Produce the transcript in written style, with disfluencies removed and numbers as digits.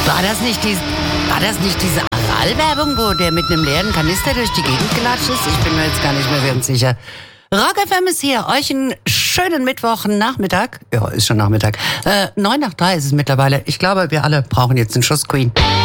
War das nicht diese Aral-Werbung, wo der mit einem leeren Kanister durch die Gegend gelatscht ist? Ich bin mir jetzt gar nicht mehr ganz sicher. Rock FM ist hier. Euch einen schönen Mittwochnachmittag. Ja, ist schon Nachmittag. 2:09 ist es mittlerweile. Ich glaube, wir alle brauchen jetzt einen Schuss Queen.